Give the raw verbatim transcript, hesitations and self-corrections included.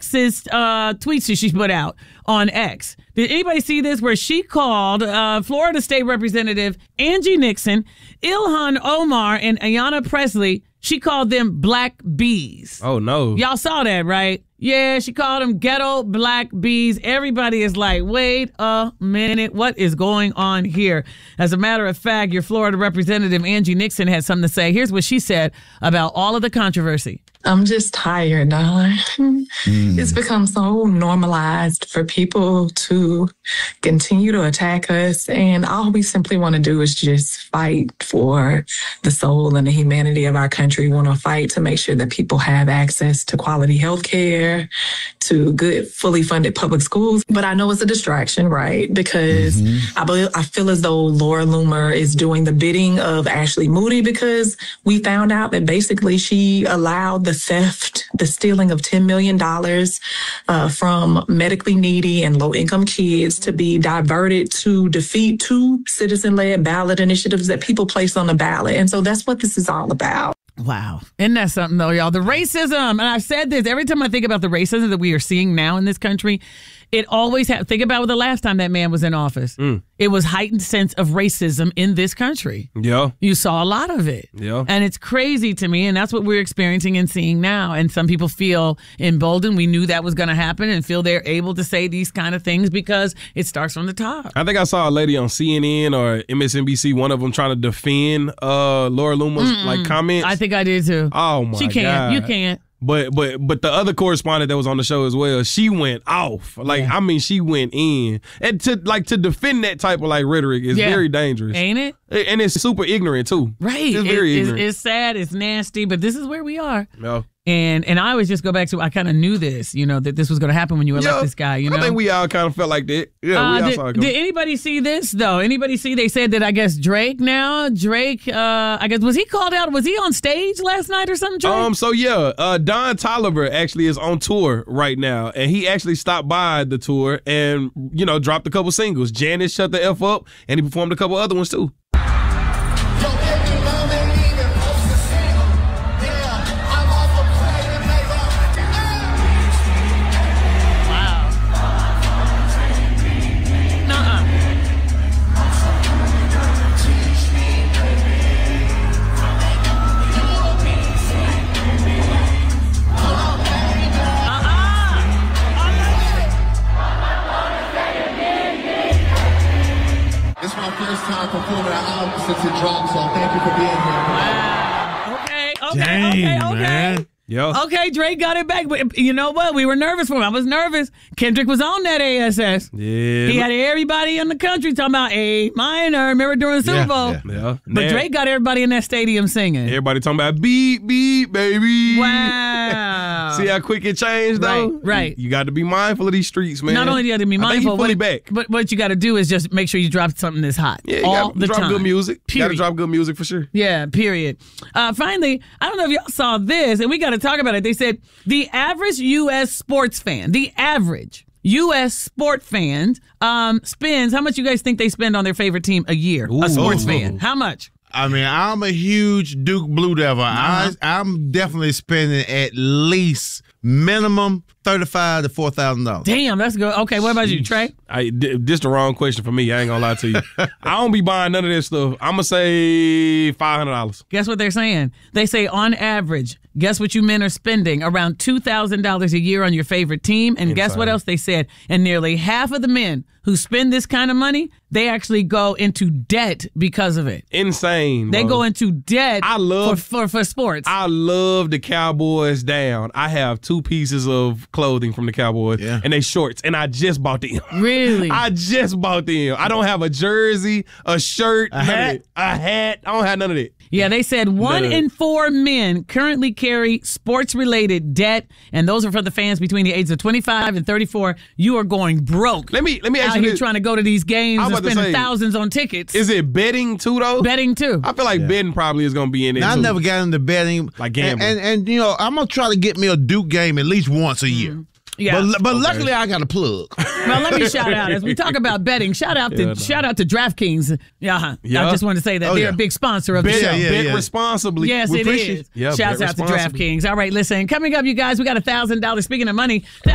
sexist uh, tweets that she put out on X. Did anybody see this? Where she called uh, Florida State Representative Angie Nixon, Ilhan Omar, and Ayanna Pressley. She called them black bees. Oh, no. Y'all saw that, right? Yeah, she called them ghetto black bees. Everybody is like, wait a minute. What is going on here? As a matter of fact, your Florida Representative Angie Nixon had something to say. Here's what she said about all of the controversy. I'm just tired, darling. Mm. It's become so normalized for people to continue to attack us. And all we simply want to do is just fight for the soul and the humanity of our country. We want to fight to make sure that people have access to quality health care, to good, fully funded public schools. But I know it's a distraction, right? Because mm-hmm. I believe, I feel as though Laura Loomer is doing the bidding of Ashley Moody, because we found out that basically she allowed the theft, the stealing of ten million dollars uh, from medically needy and low-income kids to be diverted to defeat two citizen-led ballot initiatives that people placed on the ballot. And so that's what this is all about. Wow. Isn't that something, though, y'all? The racism, and I've said this, every time I think about the racism that we are seeing now in this country, it always ha- think about the last time that man was in office. Mm. It was heightened sense of racism in this country. Yeah. You saw a lot of it. Yeah. And it's crazy to me, and that's what we're experiencing and seeing now. And some people feel emboldened. We knew that was going to happen, and feel they're able to say these kind of things because it starts from the top. I think I saw a lady on C N N or M S N B C, one of them trying to defend uh, Laura Loomer's Mm-mm. like comments. I think I did too. Oh, my She can't. God. You can't. But but but the other correspondent that was on the show as well, she went off. Like yeah. I mean, she went in, and to like to defend that type of like rhetoric is yeah. very dangerous, ain't it? And it's super ignorant too. Right? It's very it, ignorant. It's, it's sad. It's nasty. But this is where we are. No. And and I always just go back to, I kind of knew this, you know, that this was going to happen when you elect yeah, this guy, you know? I think we all kind of felt like that. Yeah, uh, we all did, saw it. Did anybody see this, though? Anybody see, they said that, I guess, Drake now, Drake, uh, I guess, was he called out? Was he on stage last night or something, Drake? Um, so, yeah, uh, Don Toliver actually is on tour right now, and he actually stopped by the tour and, you know, dropped a couple singles. Janice, Shut the F Up, and he performed a couple other ones, too. It's my first time performing an album since it dropped, so thank you for being here. Wow. Okay, okay, Dang, okay, okay. Man. Yo. Okay, Drake got it back. But you know what? We were nervous for him. I was nervous. Kendrick was on that A S S. Yeah. He had everybody in the country talking about A minor. Remember during the Super Yeah, Bowl? yeah. Yeah. But Now, Drake got everybody in that stadium singing. everybody talking about beat, beat, baby. Wow. See how quick it changed, though? Right, right. You got to be mindful of these streets, man. Not only do you have to be I think mindful, he fully what, back. but what you got to do is just make sure you drop something that's hot Yeah, you all gotta the drop time. good music. You got to Period. drop good music for sure. Yeah, period. Uh, finally, I don't know if y'all saw this, and we got to talk about it. They said the average U S sports fan, the average U S sport fan um, spends, how much you guys think they spend on their favorite team a year? Ooh. A sports Ooh. fan. How much? I mean, I'm a huge Duke Blue Devil. Uh-huh. I, I'm definitely spending at least minimum thirty-five to four thousand dollars. Damn, that's good. Okay, what about you, Trey? I, this the wrong question for me. I ain't gonna lie to you. I don't be buying none of this stuff. I'm gonna say five hundred dollars. Guess what they're saying? They say on average, guess what you men are spending? Around two thousand dollars a year on your favorite team. And guess what else they said? And nearly half of the men who spend this kind of money, they actually go into debt because of it. Insane. They bro. go into debt I love for, for, for sports. I love the Cowboys down. I have two pieces of clothing from the Cowboys, Yeah. and they shorts, and I just bought them. Really? I just bought them. I don't have a jersey, a shirt, A none hat? of that. A hat. I don't have none of that. Yeah, they said one No. in four men currently carry sports-related debt, and those are for the fans between the ages of twenty-five and thirty-four. You are going broke. Let me let me ask out you here this. trying to go to these games I'm and about to spending say, thousands on tickets. Is it betting too though? Betting too. I feel like betting probably is gonna be in it. Now, I too. never got into betting. Like gambling. And, and, and, you know, I'm going to try to get me a Duke game at least once a year. Mm. Yeah. But, but Okay. luckily, I got a plug. Well, let me shout out as we talk about betting. Shout out to Yeah, no. shout out to DraftKings. Yeah, Yeah. I just wanted to say that Oh, they're yeah. a big sponsor of the bet, show. Yeah, yeah, bet yeah. responsibly. Yes, We it appreciate is. it. Yeah, Shouts bet out to responsibly. DraftKings. All right, listen. Coming up, you guys, we got a thousand dollars. Speaking of money.